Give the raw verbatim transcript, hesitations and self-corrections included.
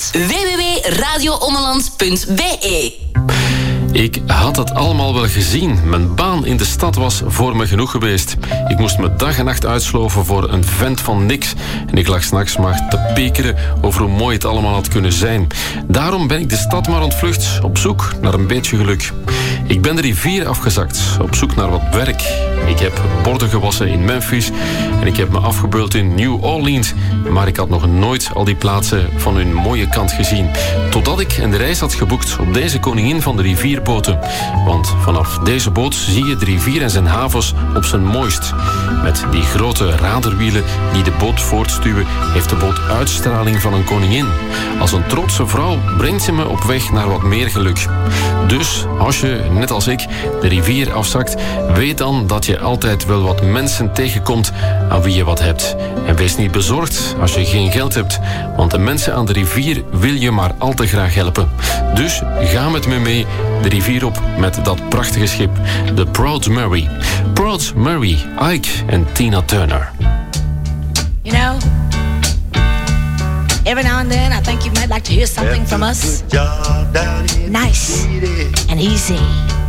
Ommeland. w w w punt radio ommeland punt b e. Ik had het allemaal wel gezien. Mijn baan in de stad was voor me genoeg geweest. Ik moest me dag en nacht uitsloven voor een vent van niks. En ik lag 's nachts maar te pekeren over hoe mooi het allemaal had kunnen zijn. Daarom ben ik de stad maar ontvlucht, op zoek naar een beetje geluk. Ik ben de rivier afgezakt, op zoek naar wat werk. Ik heb borden gewassen in Memphis en ik heb me afgebeuld in New Orleans. Maar ik had nog nooit al die plaatsen van hun mooie kant gezien. Totdat ik een reis had geboekt op deze koningin van de rivierboten. Want vanaf deze boot zie je de rivier en zijn havens op zijn mooist. Met die grote raderwielen die de boot voortstuwen, heeft de boot uitstraling van een koningin. Als een trotse vrouw brengt ze me op weg naar wat meer geluk. Dus als je, net als ik, de rivier afzakt, weet dan dat je altijd wel wat mensen tegenkomt aan wie je wat hebt. En wees niet bezorgd als je geen geld hebt, want de mensen aan de rivier wil je maar al te graag helpen. Dus ga met me mee de rivier op met dat prachtige schip, de Proud Mary. Proud Mary, Ike en Tina Turner. You know, every now and then I think you might like to hear something from us. Nice and easy.